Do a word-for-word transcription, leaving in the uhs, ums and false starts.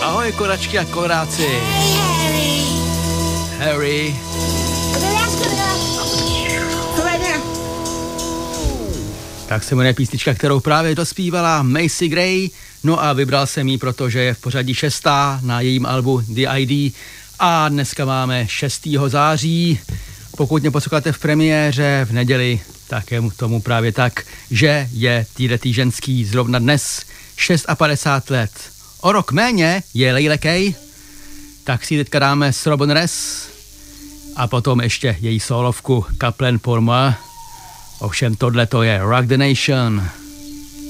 Ahoj, koračky a koráci. Harry. Harry. Tak se jmenuje písnička, kterou právě dospívala Macy Gray. No a vybral jsem ji, protože je v pořadí šestá na jejím albu The I D. A dneska máme šestého září. Pokud mě posloucháte v premiéře v neděli, tak je tomu právě tak, že je týhletý ženský zrovna dnes padesát šest let. O rok méně je Leila Kay, tak si teďka dáme s Robin Ress a potom ještě její solovku Kaplan pour moi. Ovšem tohle to je Rock the Nation.